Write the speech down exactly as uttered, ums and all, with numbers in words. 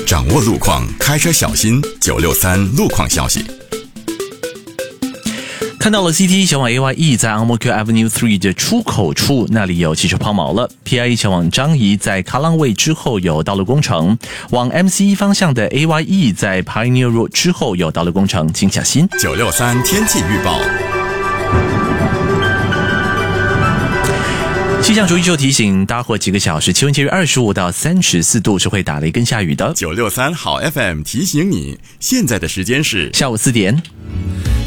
掌握路况，开车小心。九六三路况消息。 看到了 C T 前往 A Y E 在 Ang Mo Kio Avenue 三的出口处，那里有汽车抛锚了。P I E 前往樟宜在卡浪位之后有道路工程，往 M C 方向的 A Y E 在 Pioneer Road 之后有道路工程，请小心。 九六三天气预报。 气象局就提醒，搭伙几个小时，气温介于二十五到三十四度，是会打雷跟下雨的。 九六三好 F M 提醒你，现在的时间是下午四点。